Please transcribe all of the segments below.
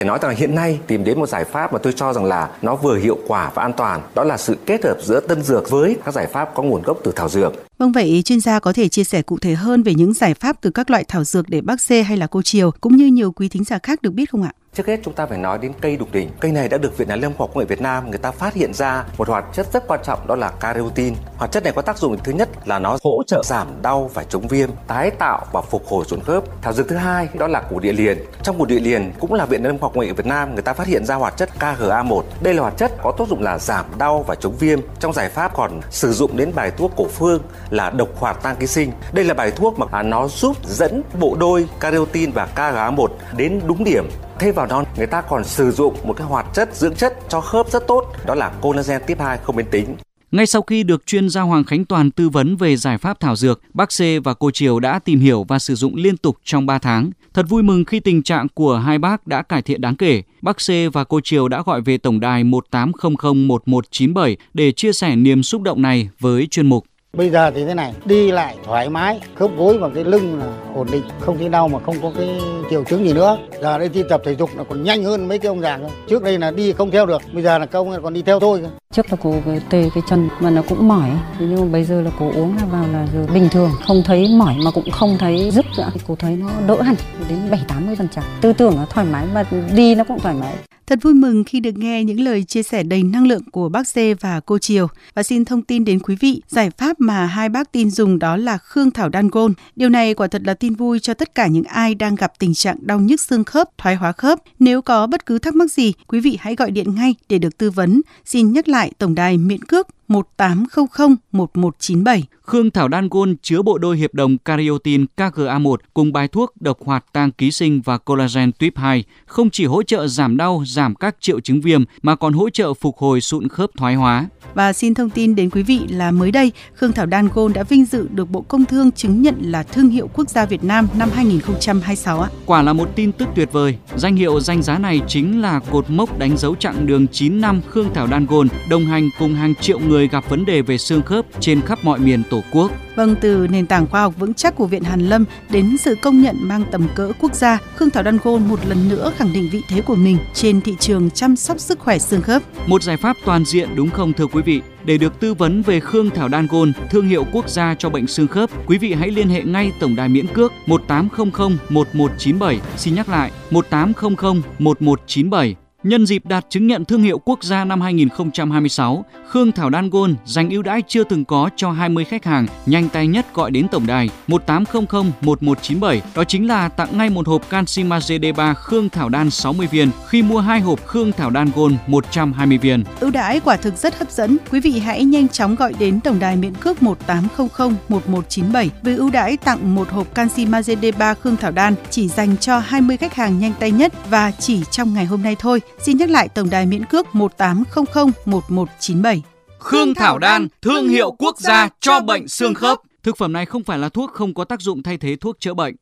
Để nói rằng hiện nay tìm đến một giải pháp mà tôi cho rằng là nó vừa hiệu quả và an toàn, đó là sự kết hợp giữa tân dược với các giải pháp có nguồn gốc từ thảo dược. Vâng, vậy chuyên gia có thể chia sẻ cụ thể hơn về những giải pháp từ các loại thảo dược để bác Xê hay là cô Triều cũng như nhiều quý thính giả khác được biết không ạ? Trước hết chúng ta phải nói đến cây đục đỉnh. Cây này đã được Viện Hàn Lâm Khoa học Công nghệ Việt Nam người ta phát hiện ra một hoạt chất rất quan trọng, đó là caryotine. Hoạt chất này có tác dụng thứ nhất là nó hỗ trợ giảm đau và chống viêm, tái tạo và phục hồi xương khớp. Thảo dược thứ hai đó là củ địa liền. Trong củ địa liền cũng là Viện Hàn Lâm Khoa học Công nghệ Việt Nam người ta phát hiện ra hoạt chất KGA1. Đây là hoạt chất có tác dụng là giảm đau và chống viêm. Trong giải pháp còn sử dụng đến bài thuốc cổ phương là độc hoạt tăng ký sinh. Đây là bài thuốc mà nó giúp dẫn bộ đôi caryotine và KGA1 đến đúng điểm. Thêm vào đó, người ta còn sử dụng một cái hoạt chất dưỡng chất cho khớp rất tốt, đó là collagen type 2 không biến tính. Ngay sau khi được chuyên gia Hoàng Khánh Toàn tư vấn về giải pháp thảo dược, bác Xê và cô Triều đã tìm hiểu và sử dụng liên tục trong 3 tháng. Thật vui mừng khi tình trạng của hai bác đã cải thiện đáng kể. Bác Xê và cô Triều đã gọi về tổng đài 18001197 để chia sẻ niềm xúc động này với chuyên mục. Bây giờ thì thế này, đi lại thoải mái, khớp gối và cái lưng là ổn định, không thấy đau mà không có cái triệu chứng gì nữa. Giờ đây đi tập thể dục là còn nhanh hơn mấy cái ông già nữa. Trước đây là đi không theo được, bây giờ là công còn đi theo thôi. Trước là cô tê cái chân mà nó cũng mỏi, nhưng mà bây giờ là cô uống là vào là giờ bình thường, không thấy mỏi mà cũng không thấy rứt nữa. Cô thấy nó đỡ hẳn đến 70-80%. Tư tưởng nó thoải mái và đi nó cũng thoải mái. Thật vui mừng khi được nghe những lời chia sẻ đầy năng lượng của bác Xê và cô Triều. Và xin thông tin đến quý vị, giải pháp mà hai bác tin dùng đó là Khương Thảo Đan Gold. Điều này quả thật là tin vui cho tất cả những ai đang gặp tình trạng đau nhức xương khớp, thoái hóa khớp. Nếu có bất cứ thắc mắc gì, quý vị hãy gọi điện ngay để được tư vấn. Xin nhắc lại tổng đài miễn cước 18001197. Khương Thảo Đan Gold chứa bộ đôi hiệp đồng caryotine KGA1 cùng bài thuốc độc hoạt tăng ký sinh và collagen type 2 không chỉ hỗ trợ giảm đau, giảm các triệu chứng viêm mà còn hỗ trợ phục hồi sụn khớp thoái hóa. Và xin thông tin đến quý vị là mới đây, Khương Thảo Đan Gold đã vinh dự được Bộ Công Thương chứng nhận là thương hiệu quốc gia Việt Nam năm 2026 ạ. Quả là một tin tức tuyệt vời. Danh hiệu danh giá này chính là cột mốc đánh dấu chặng đường 9 năm Khương Thảo Đan Gold đồng hành cùng hàng triệu người gặp vấn đề về xương khớp trên khắp mọi miền Tổ quốc. Vâng, từ nền tảng khoa học vững chắc của Viện Hàn Lâm đến sự công nhận mang tầm cỡ quốc gia, Khương Thảo Đan Gold một lần nữa khẳng định vị thế của mình trên thị trường chăm sóc sức khỏe xương khớp. Một giải pháp toàn diện đúng không thưa quý vị? Để được tư vấn về Khương Thảo Đan Gold, thương hiệu quốc gia cho bệnh xương khớp, quý vị hãy liên hệ ngay tổng đài miễn cước 18001197. Xin nhắc lại, 18001197. Nhân dịp đạt chứng nhận thương hiệu quốc gia năm 2026, Khương Thảo Đan Gold dành ưu đãi chưa từng có cho 20 khách hàng nhanh tay nhất gọi đến tổng đài 18001197. Đó chính là tặng ngay một hộp canxi magie D3 Khương Thảo Đan 60 viên khi mua 2 hộp Khương Thảo Đan Gold 120 viên. Ưu đãi quả thực rất hấp dẫn. Quý vị hãy nhanh chóng gọi đến tổng đài miễn cước 18001197 với ưu đãi tặng một hộp canxi magie D3 Khương Thảo Đan chỉ dành cho 20 khách hàng nhanh tay nhất và chỉ trong ngày hôm nay thôi. Xin nhắc lại tổng đài miễn cước 18001197. Khương Thảo Đan, thương hiệu quốc gia cho bệnh xương khớp. Thực phẩm này không phải là thuốc, không có tác dụng thay thế thuốc chữa bệnh.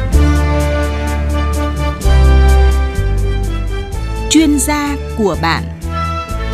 Chuyên gia của bạn.